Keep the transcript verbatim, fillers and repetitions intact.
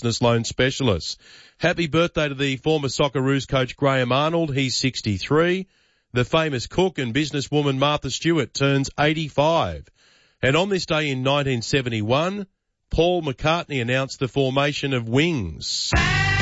business loan specialists. Happy birthday to the former Socceroos coach Graham Arnold. He's sixty-three. The famous cook and businesswoman Martha Stewart turns eighty-five. And on this day in nineteen seventy-one, Paul McCartney announced the formation of Wings.